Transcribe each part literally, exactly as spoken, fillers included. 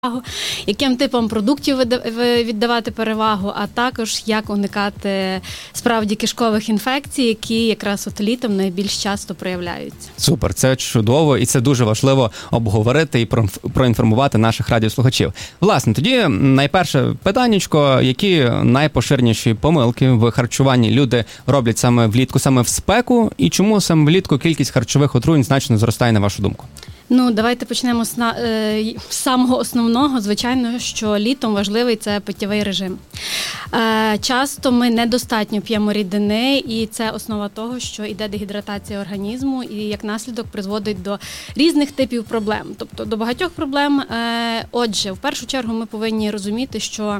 яким типом продуктів віддавати перевагу, а також як уникати справді кишкових інфекцій, які якраз от літом найбільш часто проявляються. Супер, це чудово і це дуже важливо обговорити і проінформувати наших радіослухачів. Власне, тоді найперше питаннячко, які найпоширеніші помилки в харчуванні люди роблять саме влітку, саме в спеку, і чому саме влітку кількість харчових отруєнь значно зростає, на вашу думку? Ну, давайте почнемо з, на, е, з самого основного. Звичайно, що літом важливий – це питєвий режим. Е, часто ми недостатньо п'ємо рідини, і це основа того, що йде дегідратація організму, і як наслідок призводить до різних типів проблем. Тобто до багатьох проблем. Е, отже, в першу чергу ми повинні розуміти, що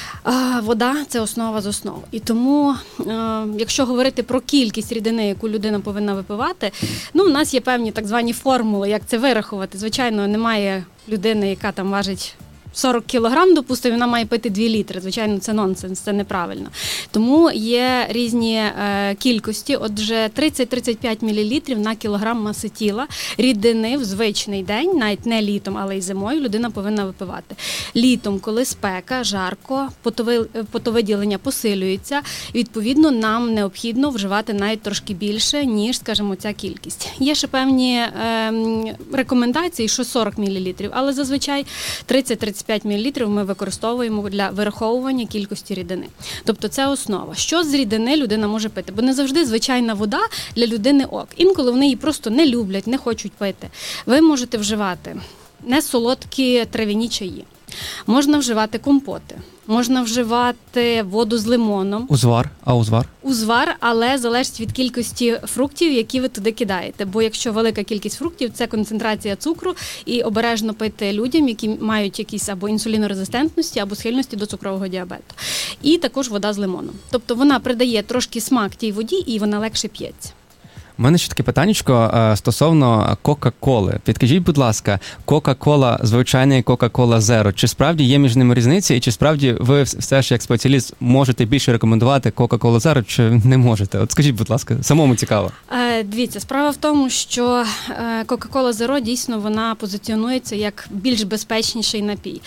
е, вода – це основа з основ. І тому, е, якщо говорити про кількість рідини, яку людина повинна випивати, ну, у нас є певні так звані формули, як це вирахувати. Звичайно, немає людини, яка там важить сорок кілограм, допустимо, вона має пити два літри. Звичайно, це нонсенс, це неправильно. Тому є різні е, кількості. Отже, тридцять-тридцять п'ять мілілітрів на кілограм маси тіла рідини в звичний день, навіть не літом, але й зимою, людина повинна випивати. Літом, коли спека, жарко, потови, потовиділення посилюється, відповідно, нам необхідно вживати навіть трошки більше, ніж, скажімо, ця кількість. Є ще певні е, рекомендації, що сорок мілілітрів, але зазвичай тридцять-тридцять п'ять мілілітрів ми використовуємо для вираховування кількості рідини. Тобто це основа. Що з рідини людина може пити? Бо не завжди звичайна вода для людини ок. Інколи вони її просто не люблять, не хочуть пити. Ви можете вживати несолодкі трав'яні чаї. Можна вживати компоти. Можна вживати воду з лимоном. Узвар. А узвар? Узвар, але залежить від кількості фруктів, які ви туди кидаєте. Бо якщо велика кількість фруктів, це концентрація цукру, і обережно пити людям, які мають якісь або інсулінорезистентності, або схильності до цукрового діабету. І також вода з лимоном. Тобто вона придає трошки смак тій воді, і вона легше п'ється. У мене ще таке питаннячко стосовно Кока-Коли. Підкажіть, будь ласка, Кока-Кола звичайна і Кока-Кола Зеро. Чи справді є між ними різниця? І чи справді ви все ж як спеціаліст можете більше рекомендувати Кока-Колу Зеро, чи не можете? От скажіть, будь ласка, самому цікаво. Е, дивіться, справа в тому, що Кока-Кола Зеро дійсно вона позиціонується як більш безпечніший напій.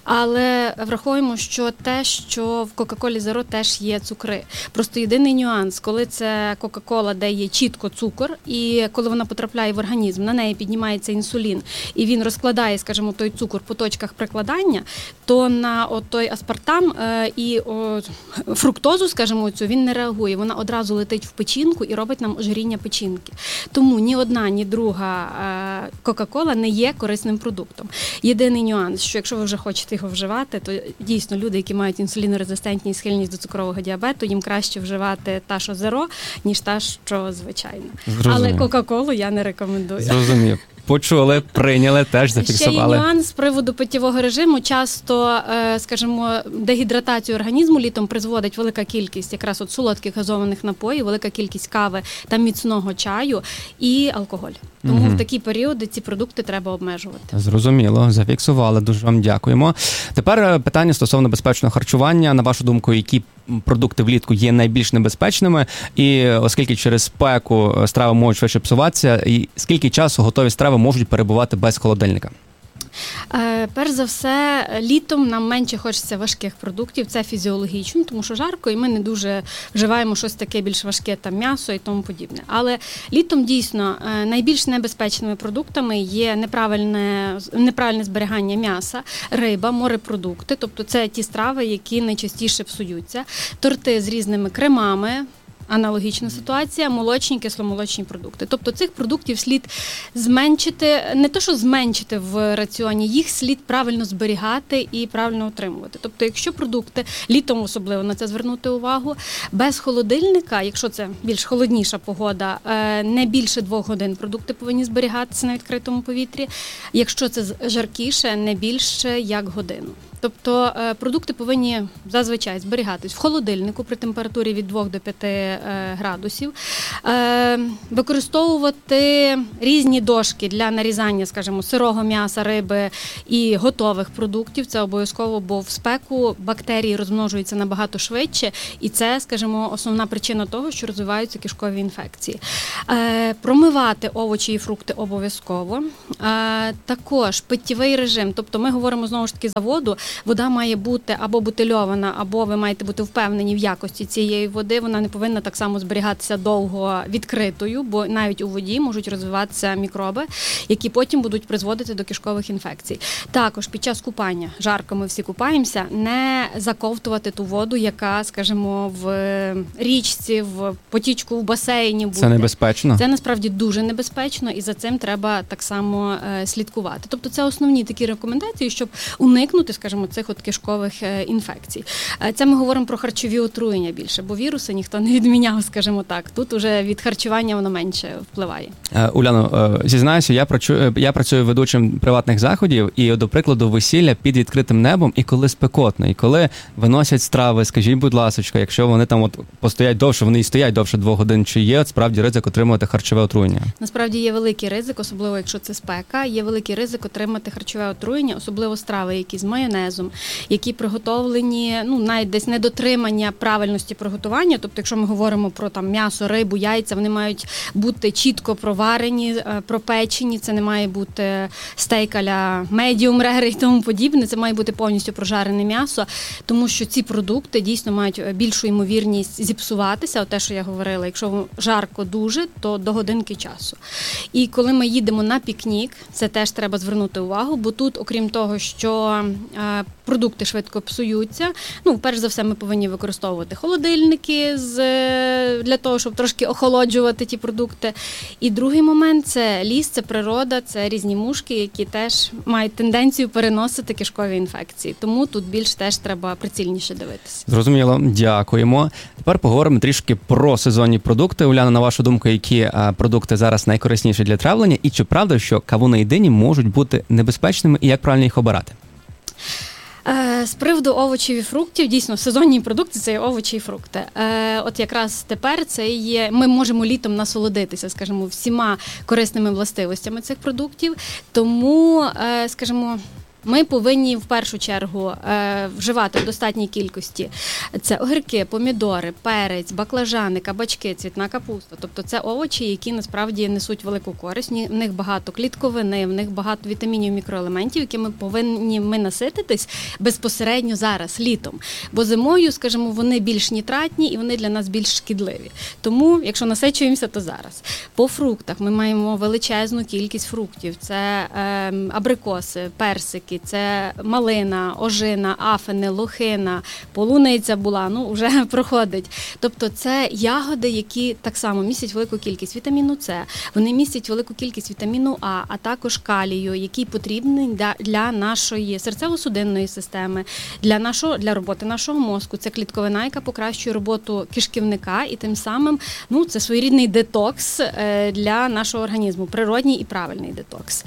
Але враховуємо, що те, що в Кока-Колі Зеро теж є цукри. Просто єдиний нюанс, коли це Кока-Кола, де є чітко цукор, цукор, і коли вона потрапляє в організм, на неї піднімається інсулін, і він розкладає, скажімо, той цукор по точках прикладання, то на от той аспартам е, і о, фруктозу, скажімо, цю він не реагує. Вона одразу летить в печінку і робить нам ожиріння печінки. Тому ні одна, ні друга е, Кока-Кола не є корисним продуктом. Єдиний нюанс, що якщо ви вже хочете його вживати, то дійсно люди, які мають інсулінорезистентність, схильність до цукрового діабету, їм краще вживати та, що зеро, ніж та, що звичайна. Зрозумів. Але Кока-Колу я не рекомендую. Зрозумів. Почули, прийняли, теж зафіксували. Ще є нюанс з приводу питєвого режиму. Часто, скажімо, дегідратацію організму літом призводить велика кількість якраз от солодких газованих напоїв, велика кількість кави та міцного чаю і алкоголь. Тому угу. в такі періоди ці продукти треба обмежувати. Зрозуміло, зафіксували. Дуже вам дякуємо. Тепер питання стосовно безпечного харчування. На вашу думку, які продукти влітку є найбільш небезпечними? І оскільки через спеку страви можуть швидше псуватися, і скільки часу готові страви можуть перебувати без холодильника? Е, перш за все, літом нам менше хочеться важких продуктів, це фізіологічно, тому що жарко, і ми не дуже вживаємо щось таке більш важке, там м'ясо і тому подібне. Але літом дійсно найбільш небезпечними продуктами є неправильне, неправильне зберігання м'яса, риба, морепродукти, тобто це ті страви, які найчастіше псуються, торти з різними кремами. Аналогічна ситуація, молочні, кисломолочні продукти. Тобто цих продуктів слід зменшити, не то що зменшити в раціоні, їх слід правильно зберігати і правильно утримувати. Тобто якщо продукти, літом особливо на це звернути увагу, без холодильника, якщо це більш холодніша погода, не більше двох годин продукти повинні зберігатися на відкритому повітрі. Якщо це жаркіше, не більше як годину. Тобто продукти повинні зазвичай зберігатись в холодильнику при температурі від двох до п'яти градусів, використовувати різні дошки для нарізання, скажімо, сирого м'яса, риби і готових продуктів. Це обов'язково, бо в спеку бактерії розмножуються набагато швидше, і це, скажімо, основна причина того, що розвиваються кишкові інфекції. Промивати овочі і фрукти обов'язково. Також питтєвий режим, тобто ми говоримо знову ж таки за воду, вода має бути або бутильована, або ви маєте бути впевнені в якості цієї води, вона не повинна так само зберігатися довго відкритою, бо навіть у воді можуть розвиватися мікроби, які потім будуть призводити до кишкових інфекцій. Також під час купання, жарко ми всі купаємося, не заковтувати ту воду, яка, скажімо, в річці, в потічку, в басейні буде. Це небезпечно? Це насправді дуже небезпечно, і за цим треба так само е, слідкувати. Тобто це основні такі рекомендації, щоб уникнути, скажімо, цих от кишкових е, інфекцій. Е, це ми говоримо про харчові отруєння більше, бо віруси ніхто не відміняв, скажімо так. Тут уже від харчування воно менше впливає. Е, Уляно, е, зізнаюся, я працюю, я працюю ведучим приватних заходів, і, до прикладу, весілля під відкритим небом, і коли спекотно, і коли виносять страви, скажіть, будь ласка, якщо вони там от постоять довше, вони і стоять довше двох годин, чи є от справді ризик отримувати харчове отруєння? Насправді є великий ризик, особливо якщо це спека, є великий ризик отримати харчове отруєння, особливо страви, які з майонезом, які приготовлені, ну, навіть десь недотримання правильності приготування, тобто якщо ми говоримо про там м'ясо, рибу, яйця, вони мають бути чітко проварені, пропечені, це не має бути стейк а-ля медіум рер і тому подібне, це має бути повністю прожарене м'ясо, тому що ці продукти дійсно мають більшу ймовірність зіпсуватися, от те, що я говорила, якщо жарко дуже, то до годинки часу. І коли ми їдемо на пікнік, це теж треба звернути увагу, бо тут, окрім того, що е, продукти швидко псуються, ну, перш за все, ми повинні використовувати холодильники з, для того, щоб трошки охолоджувати ті продукти. І другий момент – це ліс, це природа, це різні мушки, які теж мають тенденцію переносити кишкові інфекції. Тому тут більш теж треба прицільніше дивитися. Зрозуміло, дякуємо. Тепер поговоримо трішки про сезонні продукти. Уляна, на вашу думку, які а, продукти зараз найкорисніші для травлення? І чи правда, що кавуни і дині можуть бути небезпечними, і як правильно їх обирати? З приводу овочів і фруктів, дійсно, сезонні продукти – це є овочі і фрукти. От якраз тепер це є, ми можемо літом насолодитися, скажімо, всіма корисними властивостями цих продуктів, тому, скажімо, ми повинні в першу чергу е, вживати в достатній кількості. Це огірки, помідори, перець, баклажани, кабачки, цвітна капуста. Тобто це овочі, які насправді несуть велику користь. В них багато клітковини, в них багато вітамінів, мікроелементів, якими повинні ми насититись безпосередньо зараз, літом. Бо зимою, скажімо, вони більш нітратні і вони для нас більш шкідливі. Тому, якщо насичуємося, то зараз. По фруктах ми маємо величезну кількість фруктів. Це е, абрикоси, персики, це малина, ожина, афини, лохина, полуниця була, ну, вже проходить. Тобто це ягоди, які так само містять велику кількість вітаміну С, вони містять велику кількість вітаміну А, а також калію, який потрібний для нашої серцево-судинної системи, для, нашого, для роботи нашого мозку. Це клітковина, яка покращує роботу кишківника, і тим самим, ну, це своєрідний детокс для нашого організму, природній і правильний детокс.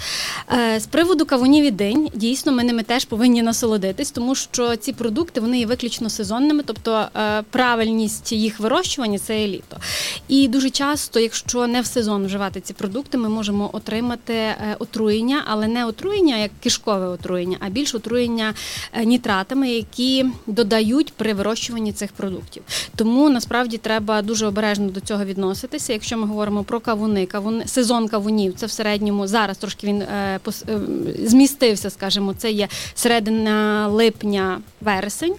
З приводу кавунів і динь, дійсно, ми ними теж повинні насолодитись, тому що ці продукти, вони є виключно сезонними, тобто правильність їх вирощування – це є літо. І дуже часто, якщо не в сезон вживати ці продукти, ми можемо отримати отруєння, але не отруєння як кишкове отруєння, а більш отруєння нітратами, які додають при вирощуванні цих продуктів. Тому, насправді, треба дуже обережно до цього відноситися. Якщо ми говоримо про кавуни, кавуни сезон кавунів, це в середньому, зараз трошки він е, пос, е, змістився, скажімо, це є середина липня, вересень.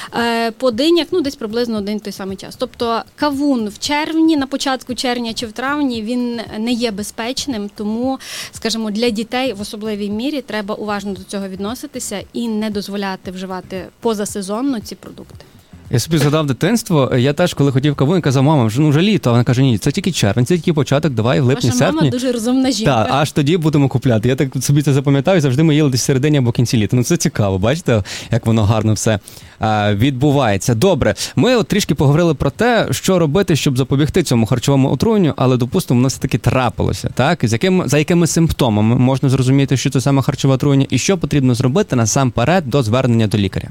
Е, по динях, ну, десь приблизно один той самий час. Тобто кавун в червні, на початку червня чи в травні, він не є безпечним, тому, скажімо, для дітей в особливій мірі треба уважно до цього відноситися і не дозволяти вживати позасезонно ці продукти. Я собі згадав дитинство, я теж, коли хотів каву, я казав, мама, ну вже літо, а вона каже, ні, це тільки червень, це тільки початок, давай в липні, Ваша серпні. мама дуже розумна жінка. Так, аж тоді будемо купляти. Я так собі це запам'ятаю, і завжди ми їли десь в середині або кінці літа. Ну це цікаво, бачите, як воно гарно все а, відбувається. Добре, ми от трішки поговорили про те, що робити, щоб запобігти цьому харчовому отруєнню, але, допустимо, воно все-таки трапилося, так? З яким, за якими симптомами можна зрозуміти, що це саме харчове отруєння, і що потрібно зробити насамперед до звернення до лікаря?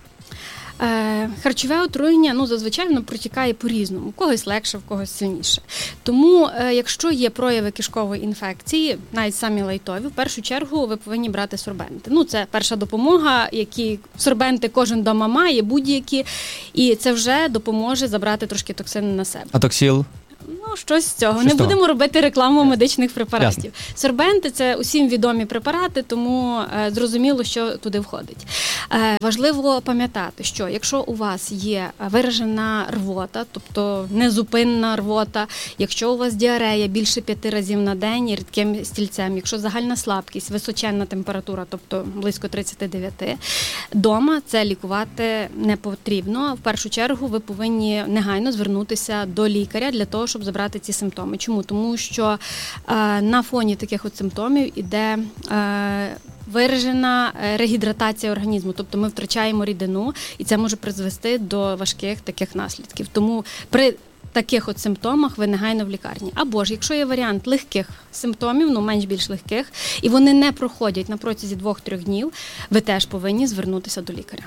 Харчове отруєння, ну, зазвичай воно протікає по-різному. У когось легше, в когось сильніше. Тому, якщо є прояви кишкової інфекції, навіть самі лайтові, в першу чергу ви повинні брати сорбенти. Ну, це перша допомога, які сорбенти кожен дома має, будь-які, і це вже допоможе забрати трошки токсини на себе. А токсіл? Ну, щось з цього. Щось Не того. будемо робити рекламу медичних препаратів. Ясно. Сорбенти – це усім відомі препарати, тому е, зрозуміло, що туди входить. Е, важливо пам'ятати, що якщо у вас є виражена рвота, тобто незупинна рвота, якщо у вас діарея більше п'яти разів на день і рідким стільцем, якщо загальна слабкість, височенна температура, тобто близько тридцять дев'ять, дома це лікувати не потрібно. В першу чергу ви повинні негайно звернутися до лікаря для того, щоб забрати ці симптоми. Чому? Тому що е, на фоні таких от симптомів іде е, виражена регідратація організму, тобто ми втрачаємо рідину, і це може призвести до важких таких наслідків. Тому при таких от симптомах ви негайно в лікарні. Або ж, якщо є варіант легких симптомів, ну менш-більш легких, і вони не проходять на протязі двох-трьох днів, ви теж повинні звернутися до лікаря.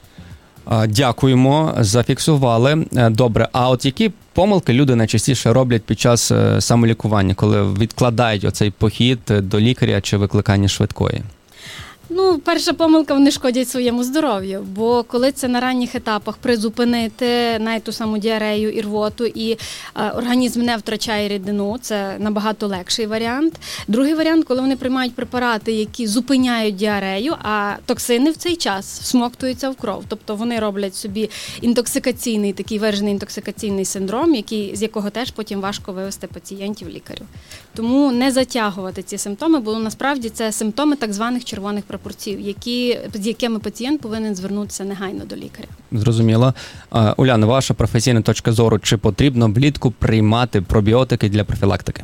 Дякуємо, зафіксували. Добре, а от які помилки люди найчастіше роблять під час самолікування, коли відкладають оцей похід до лікаря чи викликання швидкої? Ну, перша помилка, вони шкодять своєму здоров'ю, бо коли це на ранніх етапах призупинити навіть ту саму діарею і рвоту, і е, організм не втрачає рідину, це набагато легший варіант. Другий варіант, коли вони приймають препарати, які зупиняють діарею, а токсини в цей час всмоктуються в кров. Тобто вони роблять собі інтоксикаційний, такий виражений інтоксикаційний синдром, який, з якого теж потім важко вивести пацієнтів лікарю. Тому не затягувати ці симптоми, бо насправді це симптоми так званих червоних препаратів, які, з якими пацієнт повинен звернутися негайно до лікаря. Зрозуміло. Уляна, ваша професійна точка зору, чи потрібно влітку приймати пробіотики для профілактики?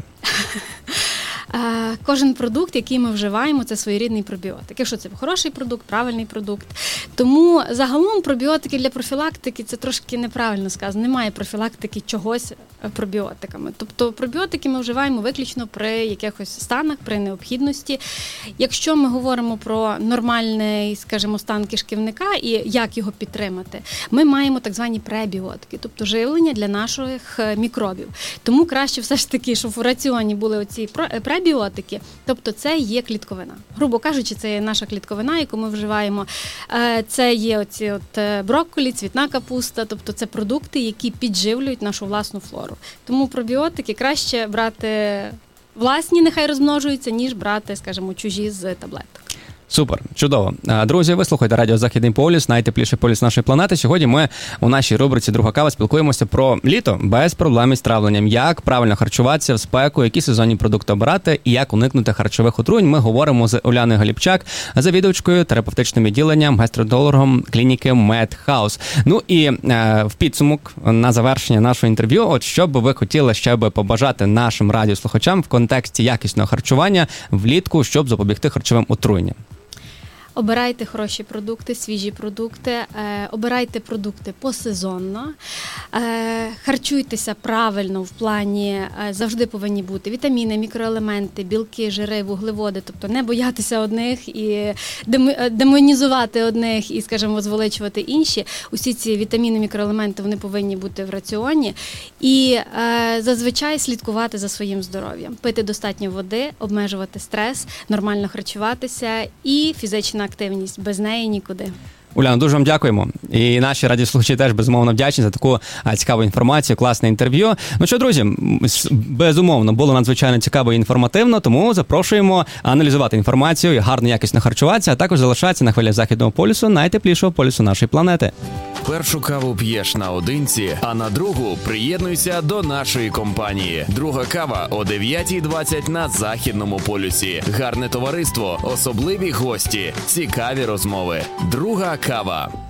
Кожен продукт, який ми вживаємо, це своєрідний пробіотик. Якщо це хороший продукт, правильний продукт. Тому загалом пробіотики для профілактики – це трошки неправильно сказано. Немає профілактики чогось пробіотиками. Тобто пробіотики ми вживаємо виключно при якихось станах, при необхідності. Якщо ми говоримо про нормальний, скажімо, стан кишківника і як його підтримати, ми маємо так звані пребіотики, тобто живлення для наших мікробів. Тому краще все ж таки, щоб в раціоні були оці пребіотики, тобто це є клітковина. Грубо кажучи, це є наша клітковина, яку ми вживаємо. Це є оці от брокколі, цвітна капуста, тобто це продукти, які підживлюють нашу власну флору. Тому пробіотики краще брати власні, нехай розмножуються, ніж брати, скажімо, чужі з таблеток. Супер, чудово. Друзі, ви слухаєте радіо «Західний полюс», найтепліший полюс нашої планети. Сьогодні ми у нашій рубриці «Друга кава» спілкуємося про літо без проблем із травленням. Як правильно харчуватися в спеку, які сезонні продукти обирати і як уникнути харчових отруєнь. Ми говоримо з Уляною Галіпчак, завідувачкою терапевтичним відділенням, гастродологом клініки Медхаус. Ну і е, в підсумок, на завершення нашого інтерв'ю, от що б ви хотіли ще би побажати нашим радіослухачам в контексті якісного харчування влітку, щоб запобігти харчовим отруєнням? Обирайте хороші продукти, свіжі продукти, е, обирайте продукти посезонно, е, харчуйтеся правильно в плані, е, завжди повинні бути вітаміни, мікроелементи, білки, жири, вуглеводи, тобто не боятися одних і демонізувати одних і, скажімо, звеличувати інші. Усі ці вітаміни, мікроелементи, вони повинні бути в раціоні і е, зазвичай слідкувати за своїм здоров'ям, пити достатньо води, обмежувати стрес, нормально харчуватися і фізична активність. Без неї нікуди. Уляна, дуже вам дякуємо. І наші радіослухачі теж безумовно вдячні за таку цікаву інформацію, класне інтерв'ю. Ну що, друзі, безумовно, було надзвичайно цікаво і інформативно, тому запрошуємо аналізувати інформацію і гарно, якісно харчуватися, а також залишатися на хвилях Західного полюсу, найтеплішого полюсу нашої планети. Першу каву п'єш наодинці, а на другу приєднуйся до нашої компанії. Друга кава о дев'ятій двадцять на Західному полюсі. Гарне товариство, особливі гості, цікаві розмови. Друга кава.